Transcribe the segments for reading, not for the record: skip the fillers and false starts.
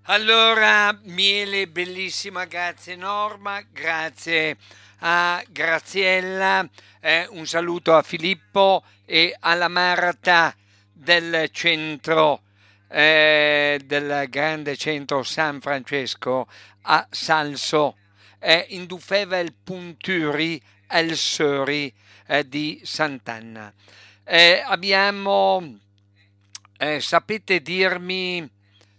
Allora, Miele, bellissima, grazie Norma, grazie a Graziella, un saluto a Filippo e alla Marta del centro, del grande centro San Francesco a Salso, in Dufeva il Punturi, el Sori di Sant'Anna. Sapete dirmi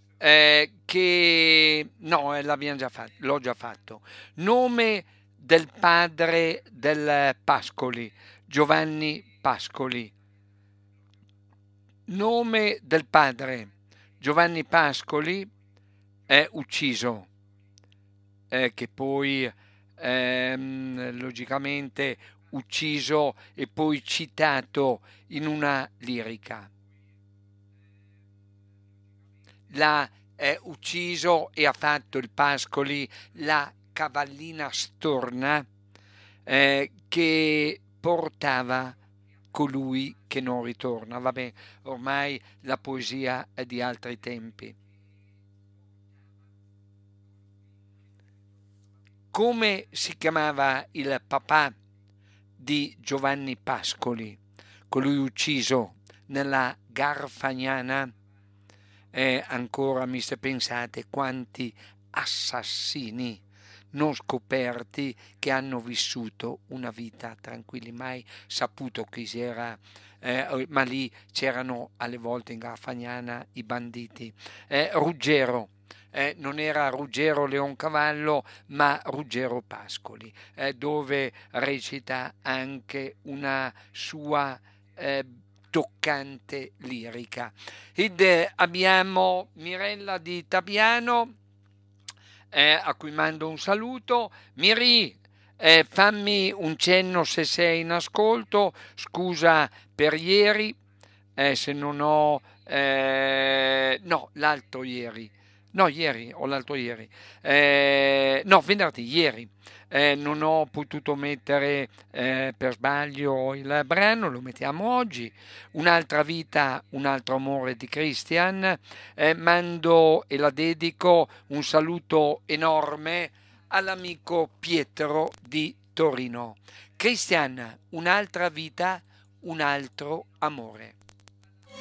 che no, l'abbiamo già fatto, l'ho già fatto. Nome del padre del Pascoli, Giovanni Pascoli. Nome del padre Giovanni Pascoli è ucciso, che poi logicamente ucciso e poi citato in una lirica. L'ha ucciso e ha fatto il Pascoli la cavallina storna che portava colui che non ritorna. Vabbè, ormai la poesia è di altri tempi. Come si chiamava il papà di Giovanni Pascoli, colui ucciso nella Garfagnana? Ancora mi se pensate quanti assassini non scoperti che hanno vissuto una vita tranquilli, mai saputo chi si era, ma lì c'erano alle volte in Garfagnana i banditi. Ruggero. Non era Ruggero Leoncavallo, ma Ruggero Pascoli, dove recita anche una sua eh, toccante lirica. Ed abbiamo Mirella di Tapiano, a cui mando un saluto. Miri, fammi un cenno se sei in ascolto, scusa per ieri, se non ho... no, l'altro ieri. No, ieri o l'altro ieri. No, venerdì, ieri. Non ho potuto mettere per sbaglio il brano, lo mettiamo oggi. Un'altra vita, un altro amore di Christian. Mando e la dedico un saluto enorme all'amico Pietro di Torino. Christian, un'altra vita, un altro amore.